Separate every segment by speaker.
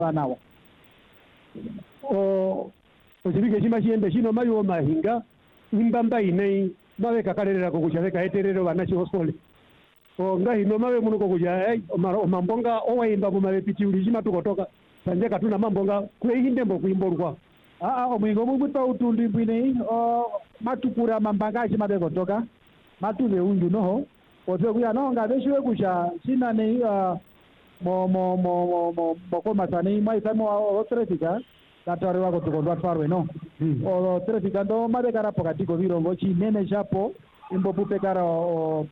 Speaker 1: banawa osibike chima chiende chino mayo mahinga imbamba inei mawe kakalera kokuchaveka eterero bana chiosole ngahino mawe muno kokuja mambonga owaimba mumawe piti ulijima tukotoka sanje katuna mambonga kuinde mbo kuimborwa
Speaker 2: omwingo mumutwa utundi bwine matukura mambanga chimabe kotoka matuve undu noho ozo kuya no ngabeshiwe kusha sina ne mo sani mai samo o trafika katare wako tukondwa twarwe no o trafika ndo mabe kara pokatiko virongo chi nene chapo imbo pupe kara o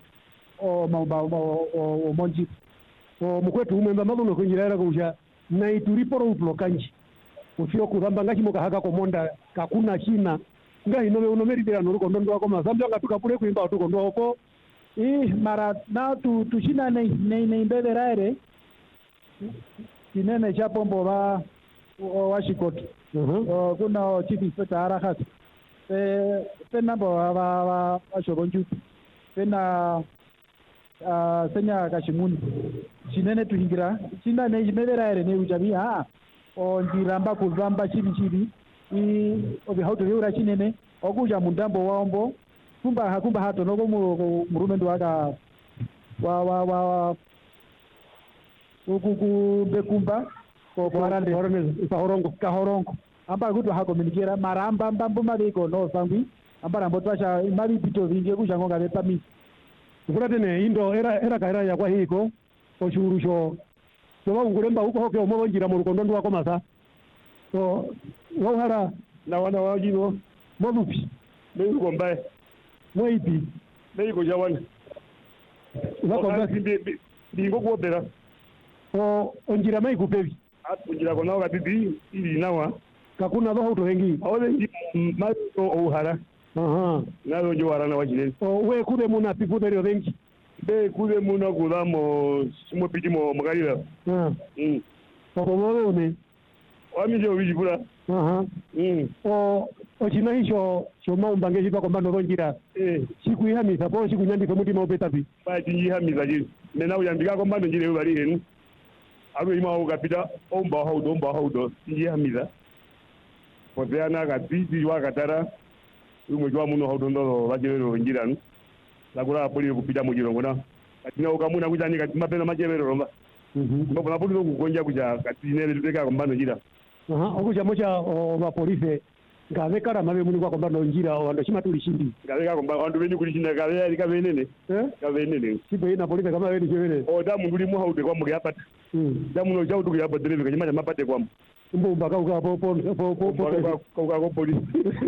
Speaker 2: monji
Speaker 1: mukwetu umwemba mabuno kunjira kusha na ituriporo uplokanji ufio kuramba ngachimo kahaka komonda kakuna china ngahino unomeridira norukondo ndo wako mazambi ngatuka pule kuimba tukondo opo
Speaker 2: mara na tushina ne mbeveraere kinene cha pombo wa shikoto kuna chief inspector arakas pena bo wa shobonju pena senya kashimuni chinene tuhingira china ne mbeveraere ne ujabi ondiramba kuvamba chibi obi hauto yura chinene okuja mundambo waombo kumba hato nogo murumendo waka wa bekumba ko parande kahorongo amba kuto hako minikira maramba mbambo mabiko no sambi amba rambo twasha mabi pito vinge kushango ngabe pami
Speaker 1: kuratene indo era kaira ya kwa hiko oshurusho soba ungulemba huko hoke omobonjira mu rukondo ndo wako masa so wahara
Speaker 3: na wana wajino
Speaker 1: mobupi
Speaker 3: meiko mbaye
Speaker 1: mwaipi
Speaker 3: meiko jawana
Speaker 1: wako
Speaker 3: bingo kuopera
Speaker 1: onjira mai kupevi
Speaker 3: onjira kona wakati ili nawa
Speaker 1: kakuna do auto hengi
Speaker 3: awe mai ohara nawe njo warana wajine
Speaker 1: we kube muna pifuderio vengi
Speaker 3: be kube muna kudamo simo pitimo magalira
Speaker 1: mowe une
Speaker 3: wami jo wijibula
Speaker 1: ochina hicho choma umbangeji pa kombando ronjira siku ihamisa po siku nyandi mutima opetapi
Speaker 3: ba tinyihamisa je mena uyambika kombando njire bali henu alo ima ukapita omba haudo tinyihamisa poteana katiti wakatara umwe jwa muno haudo ndo bajero njiranu lakura poli kupita mu jirongo na katina ukamuna kujani katima pena majebero romba ndipo na poli kugonja kuja katine beteka kombando njira
Speaker 1: okuja mocha ba police ngavekara mabe muni kwa kombando njira wando shima tulishindi
Speaker 3: ngaveka kombando wando beni kulishinda kavea likavenene kavenene
Speaker 1: sibe ina police kama wewe jewele
Speaker 3: damu nduli mu haude kwa mugi apata damu no jaudu ya badreve kanyama ya mapate kwa
Speaker 1: mbumba kauka
Speaker 3: kwa police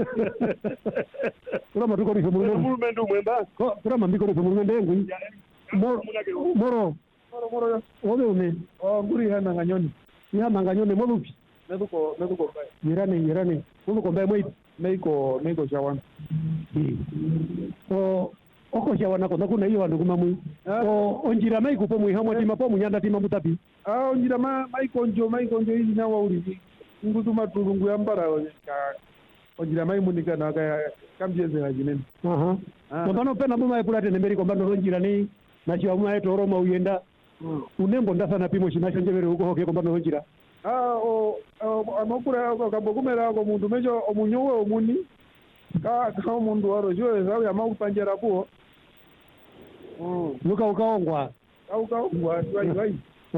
Speaker 1: kula matuko ni
Speaker 3: murumendo mwemba
Speaker 1: kula mambiko ni murumendo yengu moro obe ume
Speaker 2: nguri hana nganyoni
Speaker 1: ya manganyoni molupi
Speaker 2: neduko
Speaker 1: Yerane uko mbaye mwiti
Speaker 2: meiko shawana
Speaker 1: oko shawana ko nakuna hiyo wandu kumamwi onjira maiko po mwihamwa tima po munyanda tima mutapi
Speaker 2: onjira maiko njo hizi na wauli ngutuma tulungu yambara onjira mai munika na kamjenze na jinene
Speaker 1: mbano pena buma epulate nemberi ko mbano onjira ni na chiwa eto roma uyenda unembo ndasana pimo chinasho njebere uko hoke ko mbano onjira
Speaker 2: amakura kabokumera ko mundu mejo omunyowe omuni ka mundu waro joe sawi amakupanjera kuo
Speaker 1: ukaongwa
Speaker 2: vai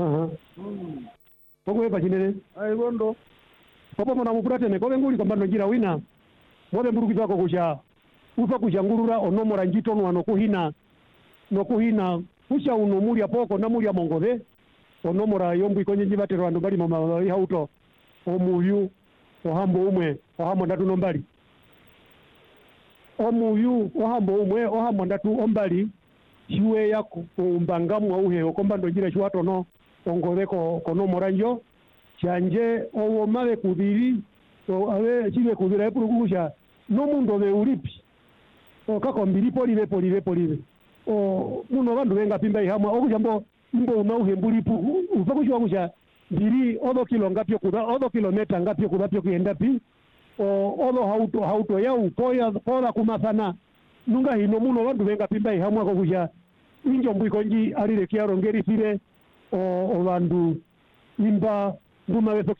Speaker 1: poko epa chinene
Speaker 2: ai bondo
Speaker 1: popo mona mupurate ne kobe nguli kombando njira wina mobe mburuki zako kusha ufa kushangurura onomora njito no kuhina kusha unomuri apoko na muri amongove onomora yombu ikonye njibatero andu bali mama hauto omuyu ohambo umwe ohambo ndatu nombali omuyu ohambo umwe ohambo ndatu ombali chiwe yako umbangamu auhe okombando njira chwato no ongoreko konomora njo chanje owo mave kubiri awe chiwe kubira epuru kusha no mundo be ulipi kako mbiri polive muno bandu benga pimba ihamwa okujambo mbo unauhembulipu uva kuchiwa kusha mbiri odo kilo ngapyo kuda odo kilometa ngapyo kudapyo kuenda pi odo hauto ya upoya kola kumasana nunga hino muno bandu benga pimba ihamwa ko kusha injo mbwikonji alire kiaro ngeri sire o bandu imba nduma weso